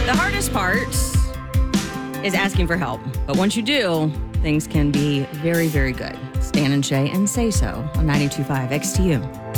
The hardest part is asking for help. But once you do, things can be very, very good. Stan and Shay and Say So on 92.5 XTU.